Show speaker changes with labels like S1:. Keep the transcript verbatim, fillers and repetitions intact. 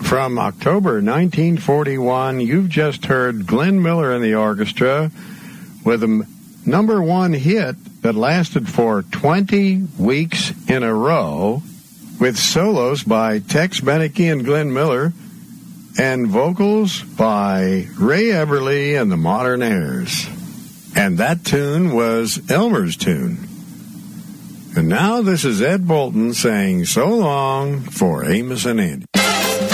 S1: From October nineteen forty-one, you've just heard Glenn Miller and the orchestra with a number one hit that lasted for twenty weeks in a row, with solos by Tex Beneke and Glenn Miller, and vocals by Ray Everly and the Modernaires. And that tune was Elmer's tune. And now this is Ed Bolton saying so long for Amos and Andy.